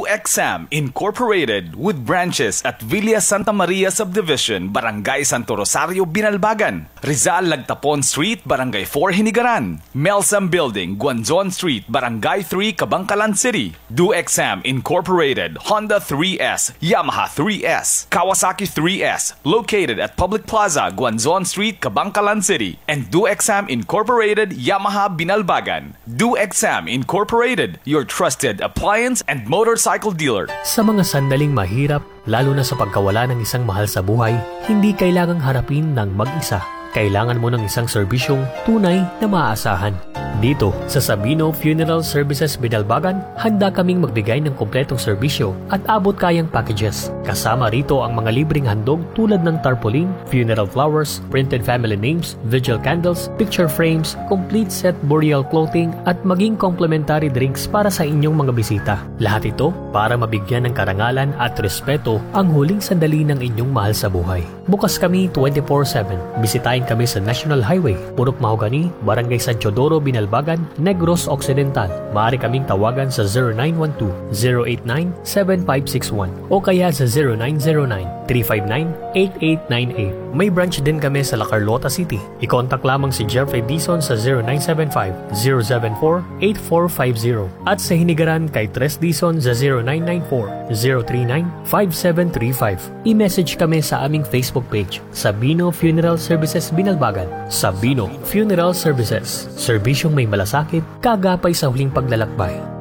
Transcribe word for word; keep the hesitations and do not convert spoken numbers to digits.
X M Incorporated with branches at Villa Santa Maria Subdivision, Barangay Santo Rosario, Binalbagan, Rizal Lagtapon Street, Barangay four, Hinigaran, Melsam Building, Guanzon Street, Barangay three, Kabangkalan City. Do X M Incorporated, Honda three S, Yamaha three S, Kawasaki three S, located at Public Plaza, Guanzon Street, Kabangkalan City, and Do X M Incorporated, Yamaha, Binalbagan. Do X M Incorporated, your trusted appliance and motorcycle dealer. Sa mga sandaling mahirap, lalo na sa pagkawala ng isang mahal sa buhay, hindi kailangang harapin ng mag-isa. Kailangan mo ng isang serbisyong tunay na maaasahan. Dito sa Sabino Funeral Services Binalbagan, handa kaming magbigay ng kompletong serbisyo at abot kayang packages. Kasama rito ang mga libreng handog tulad ng tarpaulin, funeral flowers, printed family names, vigil candles, picture frames, complete set burial clothing at maging complimentary drinks para sa inyong mga bisita. Lahat ito para mabigyan ng karangalan at respeto ang huling sandali ng inyong mahal sa buhay. Bukas kami twenty-four seven. Bisitahin kami sa National Highway, Purok Mahogany, Barangay San Teodoro, Binalbagan, Negros Occidental. Maaari kaming tawagan sa zero nine one two, zero eight nine, seven five six one o kaya sa zero nine zero nine, three five nine, eight eight nine eight. May branch din kami sa La Carlota City. I-contact lamang si Jeffrey Dizon sa zero nine seven five, zero seven four, eight four five zero at sa Hinigaran kay Tres Dizon sa zero nine nine four, zero three nine, five seven three five. I-message kami sa aming Facebook page, Sabino Funeral Services Binalbagan. Sabino Funeral Services, serbisyong may malasakit, kagapay sa huling paglalakbay.